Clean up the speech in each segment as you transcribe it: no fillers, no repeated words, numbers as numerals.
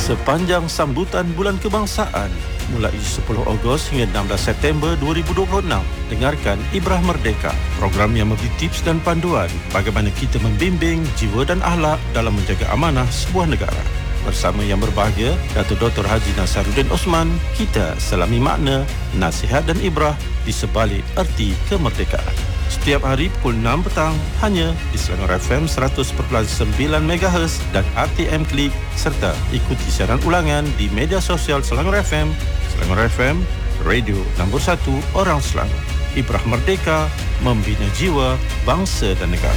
Sepanjang sambutan Bulan Kebangsaan mulai 10 Ogos hingga 16 September 2026, dengarkan Ibrah Merdeka, program yang memberi tips dan panduan bagaimana kita membimbing jiwa dan akhlak dalam menjaga amanah sebuah negara. Bersama yang berbahagia, Datuk Dr. Haji Nasaruddin Osman, kita selami makna, nasihat dan ibrah di sebalik erti kemerdekaan. Setiap hari pukul 6 petang hanya di Selangor FM 100.9 MHz dan RTM Klik, serta ikuti siaran ulangan di media sosial Selangor FM, Selangor FM, radio nombor 1 orang Selangor. Ibrah Merdeka, membina jiwa, bangsa dan negara.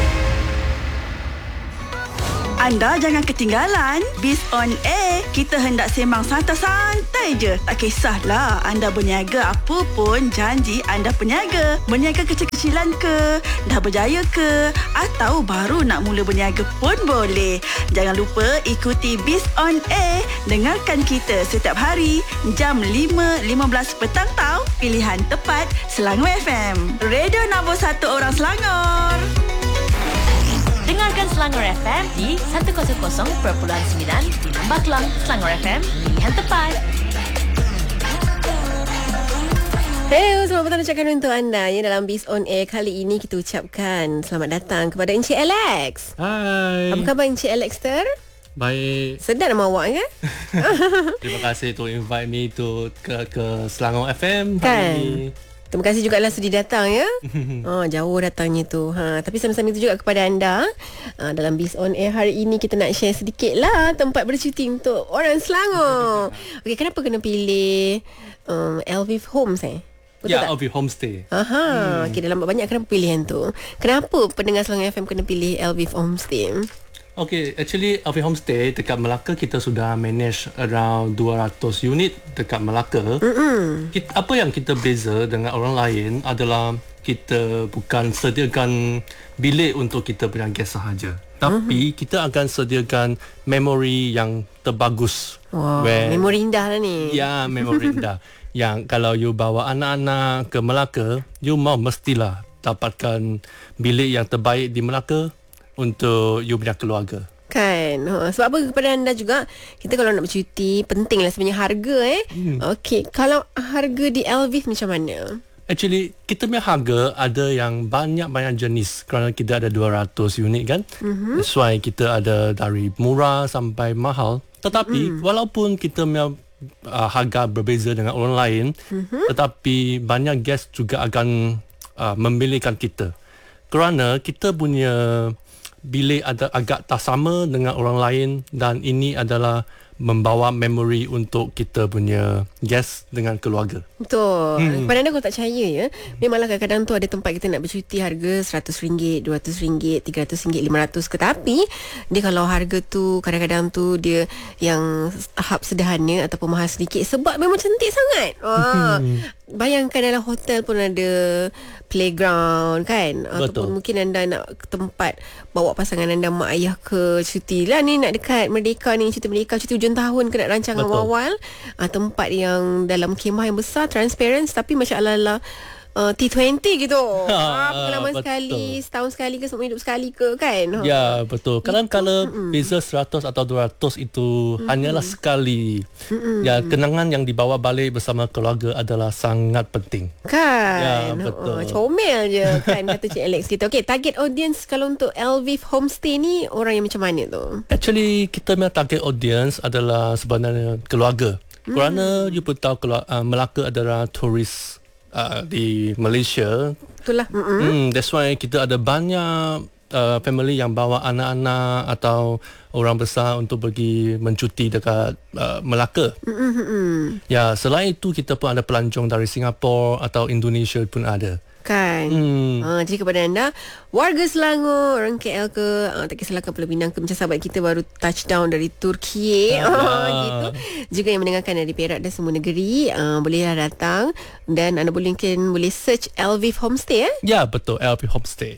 Anda jangan ketinggalan Biz on Air. Kita hendak sembang santai-santai je. Tak kisahlah anda berniaga apa pun, janji anda peniaga. Berniaga kecil-kecilan ke, dah berjaya ke, atau baru nak mula berniaga pun boleh. Jangan lupa ikuti Biz on Air. Dengarkan kita setiap hari jam 5.15 petang tau. Pilihan tepat Selangor FM, radio nombor 1 orang Selangor. Dengarkan Selangor FM di 100.9 di Lembah Kelang. Selangor FM, pilihan tepat. Hello, selamat petang ucapkan untuk anda ya, dalam Biz on Air kali ini kita ucapkan selamat datang kepada Encik Alex. Hai. Apa khabar Encik Alex ter? Baik. Sedap nama awak kan? Terima kasih untuk invite me to ke Selangor FM Kan? hari ini. Terima kasih juga lah sudi datang ya. Jauh datangnya tu. Tapi sama-sama itu juga kepada anda. Dalam Biz on Air hari ini kita nak share sedikit lah tempat bercuti untuk orang Selangor. Okey, kenapa kena pilih Elvive Homes Betul Ya, tak? Elvive Homestay. Okey, dalam banyak kenapa pilihan tu? Kenapa pendengar Selangor FM kena pilih Elvive Homestay? Okay, actually Elvive Homestay dekat Melaka kita sudah manage around 200 unit dekat Melaka. Apa yang kita beza dengan orang lain adalah kita bukan sediakan bilik untuk kita punya guest sahaja. Tapi kita akan sediakan memory yang terbagus. Wow, memori indah lah ni. Ya, memori indah. Yang kalau you bawa anak-anak ke Melaka, you mau mestilah dapatkan bilik yang terbaik di Melaka untuk you punya keluarga. Kan. Sebab apa kepada anda juga, kita kalau nak bercuti pentinglah sebenarnya harga Okey, kalau harga di Elvive macam mana? Actually, kita punya harga ada yang banyak-banyak jenis kerana kita ada 200 unit kan. That's why kita ada dari murah sampai mahal. Tetapi walaupun kita punya harga berbeza dengan orang lain, tetapi banyak guest juga akan memilihkan kita. Kerana kita punya bilik ada agak tak sama dengan orang lain, dan ini adalah membawa memori untuk kita punya guest dengan keluarga. Betul. Pada anda kalau tak percaya ya, memanglah kadang-kadang tu ada tempat kita nak bercuti harga RM100, RM200, RM300, RM500 ke, tapi dia kalau harga tu kadang-kadang tu dia yang tahap sederhana ataupun mahal sedikit sebab memang cantik sangat. Bayangkan dalam hotel pun ada playground kan. Betul. Ataupun mungkin anda nak ke tempat bawa pasangan anda, mak ayah ke cuti lah ni, nak dekat Merdeka ni, cuti Merdeka, cuti hujung tahun ke, nak rancang awal-awal. Tempat yang dalam kemah yang besar, transparent, tapi macam ala-ala T20 gitu. Pengalaman betul. sekali, setahun sekali ke, seumur hidup sekali ke kan. Ya, betul. Kadang-kala beza 100 atau 200 itu hanyalah sekali. Ya, kenangan yang dibawa balik bersama keluarga adalah sangat penting. Kan. Ya, betul. Comel je kan kata Cik Alex kita. Okey, target audience kalau untuk Elvive Homestay ni orang yang macam mana tu? Actually, kita punya target audience adalah sebenarnya keluarga. Kerana you pun tahu Melaka adalah turis di Malaysia. Itulah. That's why kita ada banyak family yang bawa anak-anak atau orang besar untuk pergi mencuti dekat Melaka. Ya, selain itu kita pun ada pelancong dari Singapura atau Indonesia pun ada. Kan. Jadi kepada anda warga Selangor, orang KL ke, tak kisahlah Pulau Pinang ke, macam sahabat kita baru touchdown dari Turki gitu. Juga yang mendengarkan dari Perak dan semua negeri, bolehlah datang dan anda boleh search Elvive Homestay Ya, betul, Elvive Homestay.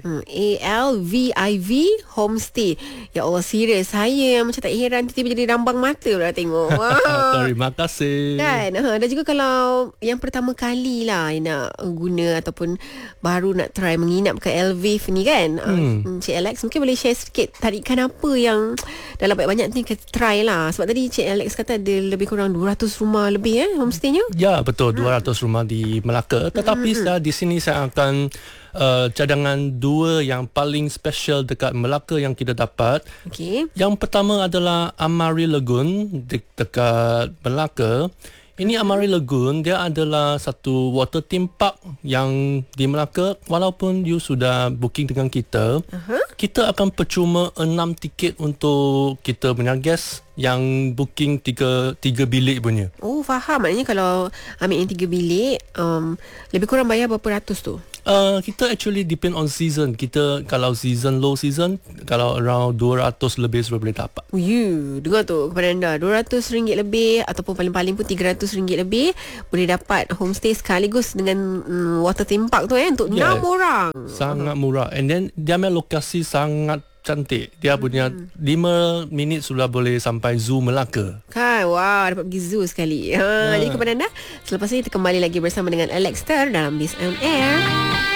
ALVIV Homestay. Ya Allah, serius saya macam tak heran tiba-tiba jadi rambang mata pula tengok. Terima kasih. Kan. Dan juga kalau yang pertama kali lah nak guna ataupun baru nak try menginap ke Elvive ni kan. Cik Alex mungkin boleh share sikit tarikan apa yang dalam banyak ni kita try lah. Sebab tadi Cik Alex kata ada lebih kurang 200 rumah lebih homestaynya. Ya, betul. 200 rumah di Melaka. Tetapi di sini saya akan cadangan 2 yang paling special dekat Melaka yang kita dapat. Okey. Yang pertama adalah Amari Lagoon dekat Melaka. Ini Amari Lagoon, dia adalah satu water theme park yang di Melaka. Walaupun you sudah booking dengan kita, kita akan percuma 6 tiket untuk kita punya guest yang booking 3 bilik punya. Oh, faham. Maknanya kalau ambil yang 3 bilik, lebih kurang bayar berapa ratus tu? Kita actually depend on season. Kita kalau season low season, kalau around 200 lebih sudah boleh dapat. Dengar tu kepada anda, RM200 lebih ataupun paling-paling pun RM300 lebih boleh dapat homestay sekaligus dengan water theme park tu untuk 6 orang. Sangat murah. And then dia punya lokasi sangat cantik. Dia punya 5 minit sudah boleh sampai Zoo Melaka. Kan, wow, dapat pergi zoo sekali. Jadi kepada anda, selepas ini kita kembali lagi bersama dengan Alex Ter dalam Biz on Air.